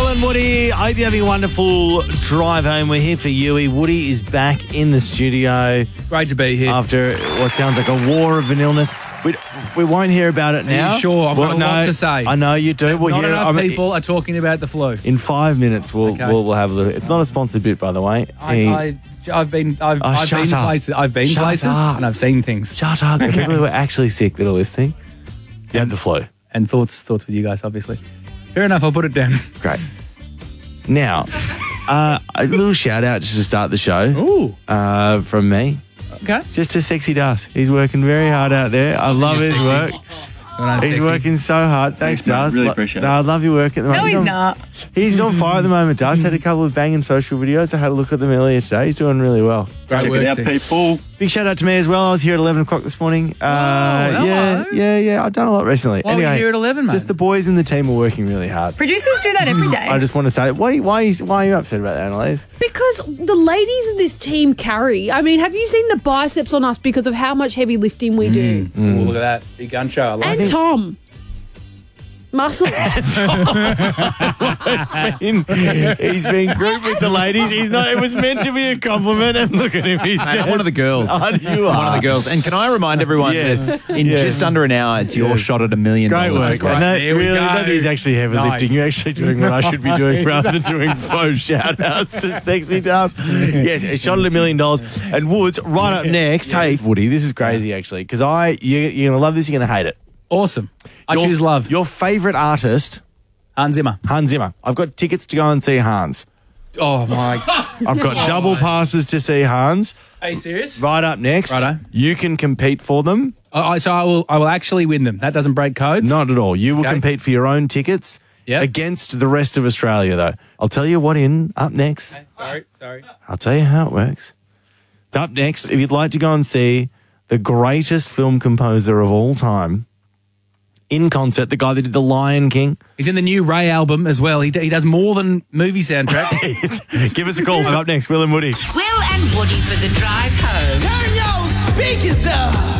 and Woody. I hope you're having a wonderful drive home. We're here for Yui. Woody is back in the studio. Great to be here. After what sounds like a war of an illness. We won't hear about it now. Are you sure? I've got a lot to say. I know you do. Not enough people are talking about the flu. In 5 minutes, we'll have a little. It's not a sponsored bit, by the way. I've been places. I've been places and I've seen things. Shut up. The people who are actually sick that are listening, you had the flu. And thoughts with you guys, obviously. Fair enough, I'll put it down. Great. Now, a little shout out just to start the show. From me. Okay. Just to Sexy Das. He's working very hard out there. I love his work. He's working so hard. Thanks, Das. Really appreciate it. I love your work at the moment. No, he's not. He's on fire at the moment, Das. Had a couple of banging social videos. I had a look at them earlier today. He's doing really well. Great Check work, it out, people. Big shout out to me as well. I was here at 11 o'clock this morning. hello. Yeah. I've done a lot recently. Why were you here at 11, mate? Just the boys in the team are working really hard. Producers do that every day. I just want to say, why are you upset about that, Annalise? Because the ladies in this team carry. I mean, have you seen the biceps on us because of how much heavy lifting we do? Oh, look at that. Big gun show. I like And Tom. Muscles. He's been grouped with the ladies. It was meant to be a compliment, and look at him. He's Hey, I'm one of the girls. You are. One of the girls. And can I remind everyone Yes. that in Yes. just under an hour, it's your shot at $1 million. Great work. Great. And that, There we really, go. that is actually heavy Nice. lifting. You're actually doing what I should be doing rather than doing faux shout-outs to Sexy Das. Yes, a shot at $1 million. And Woods, right up next. Hey, Woody, this is crazy, actually, because you're going to love this, you're going to hate it. Awesome. I choose love. Your favourite artist, Hans Zimmer. Hans Zimmer. I've got tickets to go and see Hans. Oh, my. I've got double passes to see Hans. Are you serious? Right up next. Righto. You can compete for them. So I will actually win them. That doesn't break codes? Not at all. You will Okay. compete for your own tickets Yep. against the rest of Australia, though. I'll tell you what up next. Sorry. I'll tell you how it works. It's up next. If you'd like to go and see the greatest film composer of all time in concert, the guy that did The Lion King. He's in the new Ray album as well. He does more than movie soundtrack. Give us a call. Up next, Will and Woody. Will and Woody for the drive home. Turn your speakers up.